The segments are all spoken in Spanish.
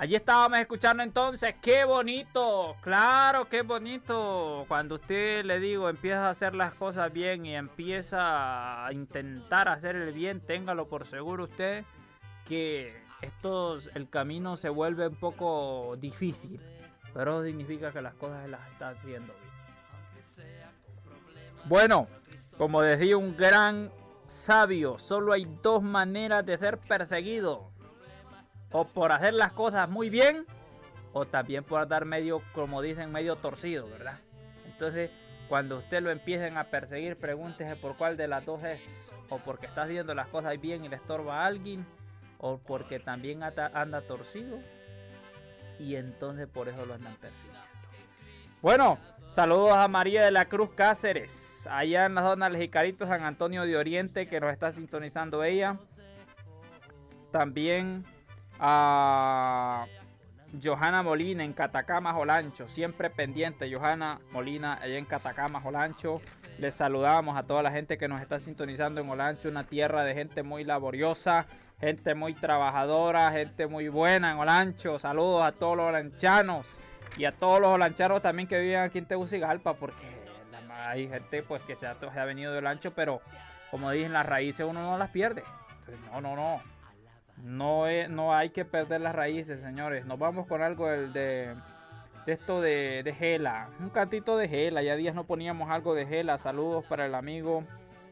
Allí estábamos escuchando entonces, qué bonito, claro, qué bonito. Cuando usted, le digo, empieza a hacer las cosas bien y empieza a intentar hacer el bien, téngalo por seguro usted que el camino se vuelve un poco difícil, pero eso significa que las cosas las está haciendo bien. Bueno, como decía un gran sabio, solo hay dos maneras de ser perseguido. O por hacer las cosas muy bien, o también por dar medio, como dicen, medio torcido, ¿verdad? Entonces, cuando usted lo empiecen a perseguir, pregúntese por cuál de las dos es. O porque está haciendo las cosas bien y le estorba a alguien, o porque también anda torcido, y entonces por eso lo andan persiguiendo. Bueno, saludos a María de la Cruz Cáceres, allá en la zona del Jicarito, San Antonio de Oriente, que nos está sintonizando ella. También a Johanna Molina en Catacama, Olancho, siempre pendiente. Johanna Molina allá en Catacama, Olancho. Les saludamos a toda la gente que nos está sintonizando en Olancho, una tierra de gente muy laboriosa, gente muy trabajadora, gente muy buena en Olancho. Saludos a todos los olanchanos y a todos los olanchanos también que viven aquí en Tegucigalpa, porque hay gente pues que se ha venido de Olancho, pero como dicen, las raíces uno no las pierde. Entonces, no hay que perder las raíces, señores. Nos vamos con algo de esto de Gela. Un cantito de Gela. Ya días no poníamos algo de Gela. Saludos para el amigo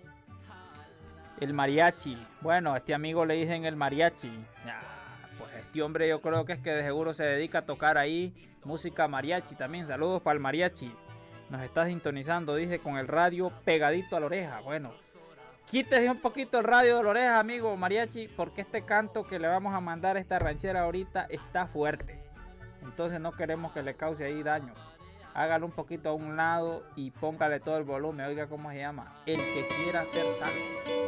el mariachi. Bueno, a este amigo le dicen el mariachi. Pues este hombre yo creo que es que de seguro se dedica a tocar ahí música mariachi también. Saludos para el mariachi. Nos está sintonizando, dice, con el radio pegadito a la oreja. Bueno, quítese un poquito el radio de la oreja, amigo mariachi, porque este canto que le vamos a mandar a esta ranchera ahorita está fuerte. Entonces no queremos que le cause ahí daños. Hágalo un poquito a un lado y póngale todo el volumen. Oiga cómo se llama. El que quiera ser salvo.